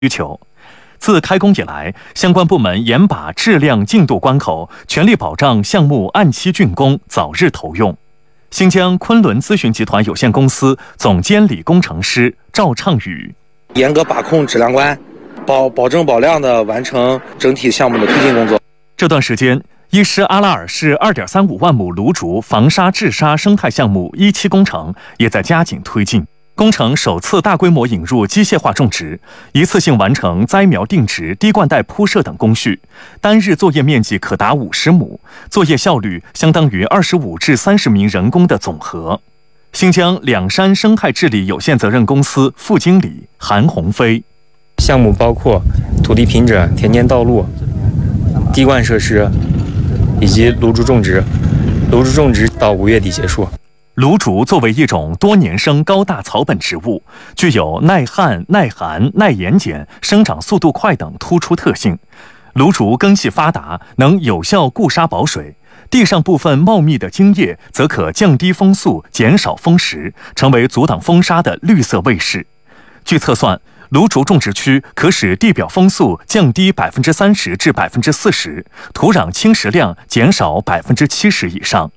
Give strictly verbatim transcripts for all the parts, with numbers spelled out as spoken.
需求。自开工以来，相关部门严把质量进度关口，全力保障项目按期竣工，早日投用。新疆昆仑咨询集团有限公司总监理工程师赵畅宇： 严格把控质量关，保保证保量的完成整体项目的推进工作。 这段时间，伊施阿拉尔市 二点三五万亩芦竹防沙治沙生态项目一期工程也在加紧推进。工程首次大规模引入机械化种植，一次性完成栽苗定植、滴灌带铺设等工序，单日作业面积可达五十亩，作业效率相当于二十五至三十名人工的总和。新疆两山生态治理有限责任公司副经理韩红飞： 项目包括土地平整、田间道路、滴灌设施以及芦竹种植，芦竹种植到五月底结束。 芦竹作为一种多年生高大草本植物，具有耐旱、耐寒、耐盐碱、生长速度快等突出特性。芦竹根系发达，能有效固沙保水。地上部分茂密的茎叶则可降低风速、减少风蚀，成为阻挡风沙的绿色卫士。据测算，芦竹种植区可使地表风速降低百分之三十至百分之四十，土壤侵蚀量减少百分之七十以上。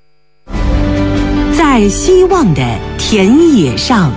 在希望的田野上，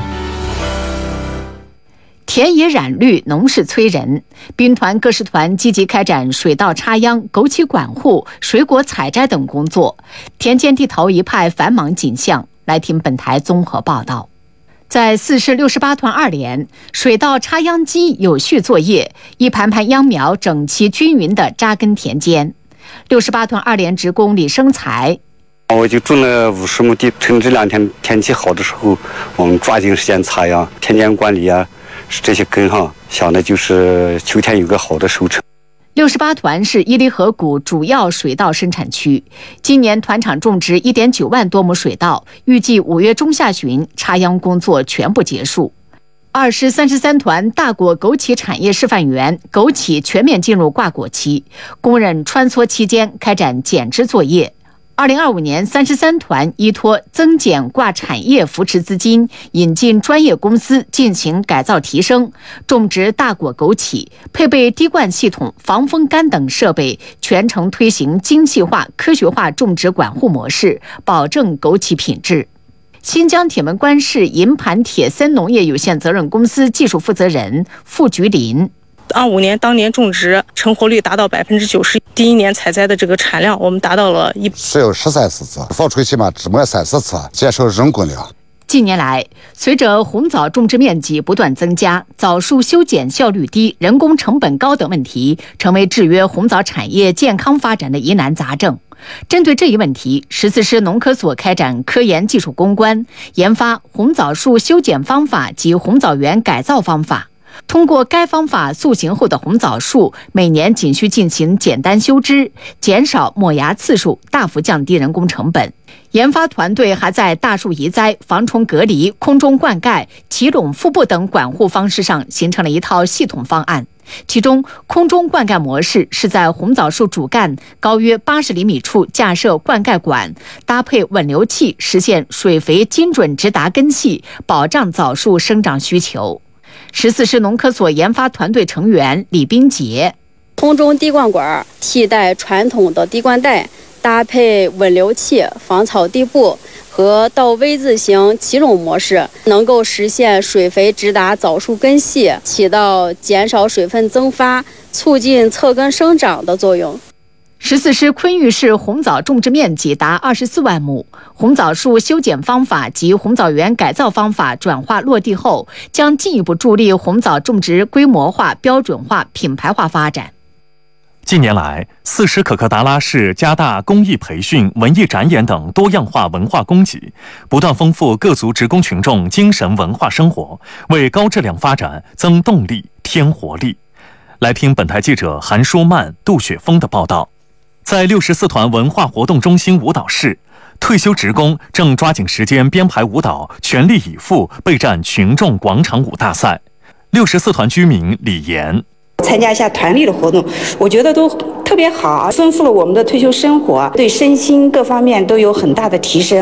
田野染绿，农事催人。兵团各师团积极开展水稻插秧、枸杞管护、水果采摘等工作，田间地头一派繁忙景象。来听本台综合报道。在四市六十八团二连，水稻插秧机有序作业，一盘盘秧苗整齐均匀地扎根田间。六十八团二连职工李生才： 我就种了五十亩地，趁这两天天气好的时候，我们抓紧时间插秧、田间管理啊，这些根哈，想的就是秋天有个好的收成。 六十八团是伊犁河谷主要水稻生产区，今年团场种植 一点九万多亩水稻，预计五月中下旬插秧工作全部结束。二师三十三团大果枸杞产业示范园，枸杞全面进入挂果期，工人穿梭期间开展减枝作业。二零二五年，三十三团依托增减挂产业扶持资金，引进专业公司进行改造提升，种植大果枸杞，配备滴灌系统、防风杆等设备，全程推行精细化、科学化种植管护模式，保证枸杞品质。新疆铁门关市银盘铁森农业有限责任公司技术负责人付菊林： 二五年当年种植成活率达到百分之九十，第一年采摘的这个产量我们达到了一只有十三次，放出去嘛，只摸三四次，减少人工量。 近年来，随着红枣种植面积不断增加，枣树修剪效率低、人工成本高等问题，成为制约红枣产业健康发展的疑难杂症。针对这一问题，十四师农科所开展科研技术攻关，研发红枣树修剪方法及红枣园改造方法。通过该方法塑形后的红枣树，每年仅需进行简单修枝，减少抹芽次数，大幅降低人工成本。研发团队还在大树移栽、防虫隔离、空中灌溉、齐垄覆布等管护方式上形成了一套系统方案。其中，空中灌溉模式是在红枣树主干高约八十厘米处架设灌溉管，搭配稳流器，实现水肥精准直达根系，保障枣树生长需求。十四师农科所研发团队成员李斌杰： 空中滴灌管替代传统的滴灌带，搭配稳流器、防草地布和倒 V 字形齐垄模式，能够实现水肥直达枣树根系，起到减少水分蒸发、促进侧根生长的作用。 十四师昆玉市红枣种植面积达二十四万亩，红枣树修剪方法及红枣园改造方法转化落地后，将进一步助力红枣种植规模化、标准化、品牌化发展。 近年来，四师可可达拉市加大公益培训、文艺展演等多样化文化供给，不断丰富各族职工群众精神文化生活，为高质量发展增动力、添活力。来听本台记者韩舒曼、杜雪峰的报道。在六十四团文化活动中心舞蹈室，退休职工正抓紧时间编排舞蹈，全力以赴备战群众广场舞大赛。六十四团居民李岩： 参加一下团里的活动，我觉得都特别好，丰富了我们的退休生活，对身心各方面都有很大的提升。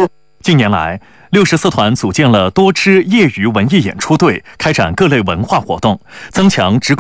近年来，六十四团组建了多支业余文艺演出队，开展各类文化活动，增强职工